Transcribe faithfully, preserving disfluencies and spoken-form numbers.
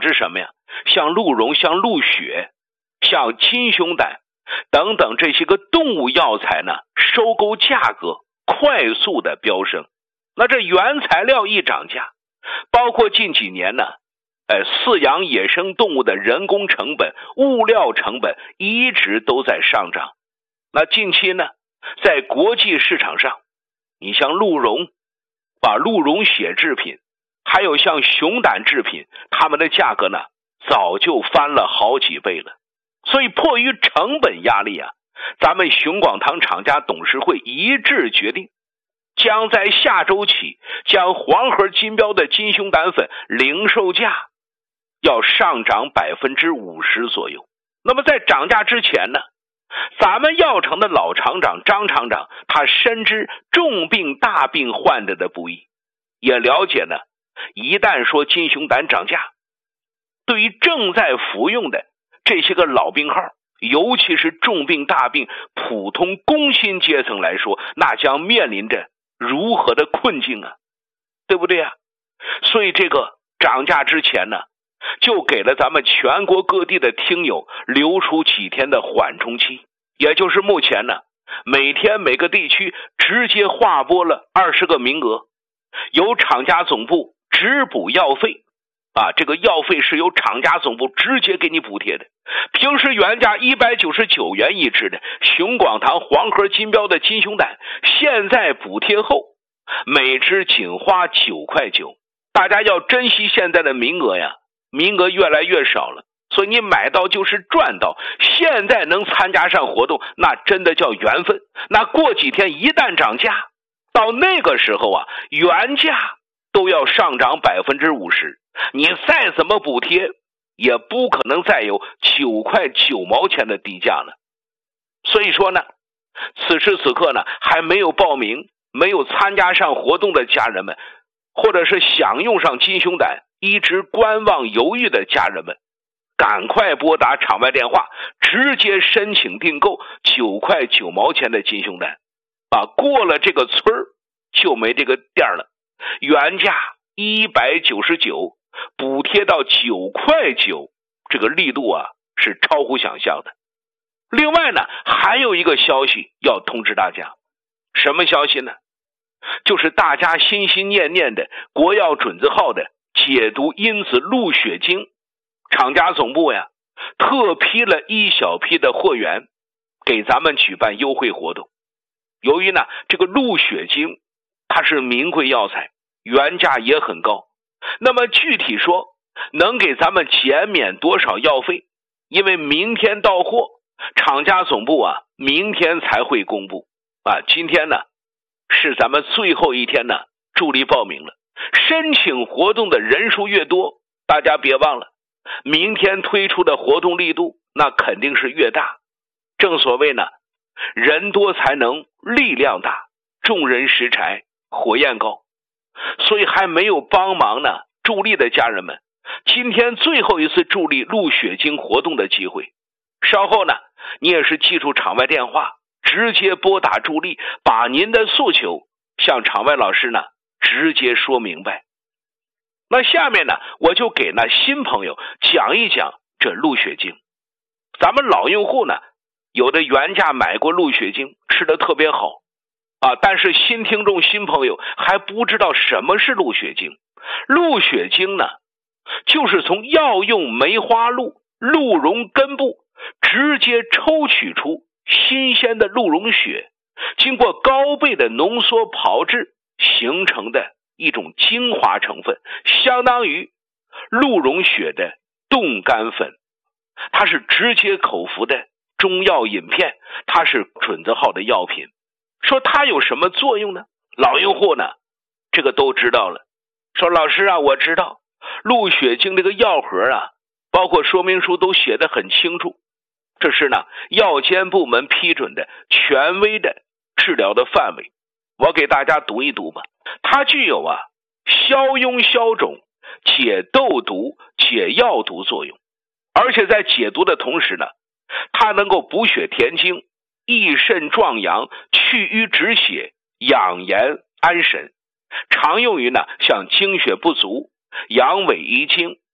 致什么呀？像鹿茸、像鹿血、像金熊胆等等这些个动物药材呢，收购价格快速的飙升。那这原材料一涨价，包括近几年呢，呃，饲养野生动物的人工成本、物料成本一直都在上涨。那近期呢，在国际市场上，你像鹿茸、把鹿茸血制品，还有像熊胆制品，它们的价格呢，早就翻了好几倍了。所以迫于成本压力啊，咱们熊广堂厂家董事会一致决定，将在下周起将黄河金标的金熊胆粉零售价要上涨百分之五十左右。那么在涨价之前呢，咱们药厂的老厂长张厂长，他深知重病大病患者的不易，也了解呢，一旦说金熊胆涨价，对于正在服用的这些个老病号，尤其是重病大病普通工薪阶层来说，那将面临着如何的困境啊，对不对啊？所以这个涨价之前呢，就给了咱们全国各地的听友留出几天的缓冲期，也就是目前呢，每天每个地区直接划拨了二十个名额，由厂家总部直补药费啊，这个药费是由厂家总部直接给你补贴的。平时原价一百九十九元一支的熊广堂黄河金标的金熊胆，现在补贴后每支仅花九块九。大家要珍惜现在的名额呀，名额越来越少了，所以你买到就是赚到。现在能参加上活动，那真的叫缘分。那过几天一旦涨价，到那个时候啊，原价都要上涨百分之五十，你再怎么补贴，也不可能再有九块九毛钱的低价了。所以说呢，此时此刻呢，还没有报名、没有参加上活动的家人们，或者是想用上金熊胆一直观望犹豫的家人们，赶快拨打场外电话，直接申请订购九块九毛钱的金熊胆啊！过了这个村儿就没这个店了。原价一百九十九，补贴到九块九，这个力度啊是超乎想象的。另外呢，还有一个消息要通知大家，什么消息呢？就是大家心心念念的国药准字号的解毒因子鹿血精，厂家总部呀特批了一小批的货源，给咱们举办优惠活动。由于呢这个鹿血精它是名贵药材，原价也很高，那么具体说能给咱们减免多少药费，因为明天到货，厂家总部啊明天才会公布啊。今天呢是咱们最后一天呢，助力报名了，申请活动的人数越多，大家别忘了明天推出的活动力度那肯定是越大。正所谓呢，人多才能力量大，众人拾柴火焰高。所以还没有帮忙呢助力的家人们，今天最后一次助力鹿血精活动的机会，稍后呢你也是记住场外电话，直接拨打助力，把您的诉求向场外老师呢直接说明白。那下面呢我就给那新朋友讲一讲这鹿血精。咱们老用户呢，有的原价买过鹿血精，吃得特别好啊，但是新听众新朋友还不知道什么是鹿血精。鹿血精呢，就是从药用梅花鹿、鹿茸根部直接抽取出新鲜的鹿茸血，经过高倍的浓缩炮制形成的一种精华成分，相当于鹿茸血的冻干粉。它是直接口服的中药饮片，它是准字号的药品。说它有什么作用呢？老用户呢这个都知道了。说老师啊，我知道鹿血精这个药盒啊，包括说明书都写得很清楚，这是呢药监部门批准的权威的治疗的范围。我给大家读一读吧。它具有啊消痈消肿、解痘毒、解药毒作用，而且在解毒的同时呢，它能够补血填精、益肾壮阳、去瘀止血、养颜安神，常用于呢像精血不足、阳痿遗精、